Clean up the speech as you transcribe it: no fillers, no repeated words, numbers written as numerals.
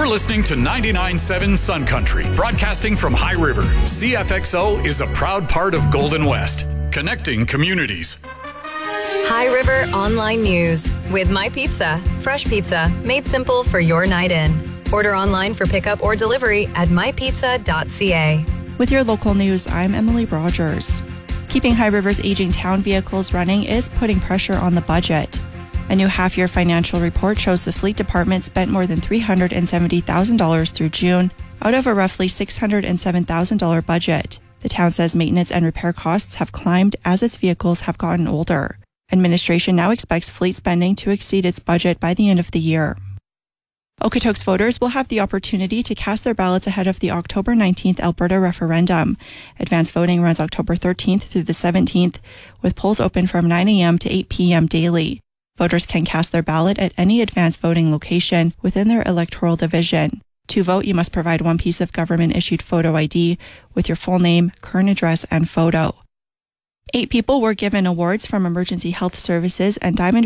listening to 99.7 Sun Country, broadcasting from High River. CFXO is a proud part of Golden West, connecting communities. High River Online News with My Pizza. Fresh pizza made simple for your night in. Order online for pickup or delivery at mypizza.ca. With your local news, I'm Emily Rogers. Keeping High River's aging town vehicles running is putting pressure on the budget. A new half-year financial report shows the fleet department spent more than $370,000 through June out of a roughly $607,000 budget. The town says maintenance and repair costs have climbed as its vehicles have gotten older. Administration now expects fleet spending to exceed its budget by the end of the year. Okotoks voters will have the opportunity to cast their ballots ahead of the October 19th Alberta referendum. Advanced voting runs October 13th through the 17th, with polls open from 9 a.m. to 8 p.m. daily. Voters can cast their ballot at any advanced voting location within their electoral division. To vote, you must provide one piece of government-issued photo ID with your full name, current address, and photo. 8 people were given awards from Emergency Health Services and Diamond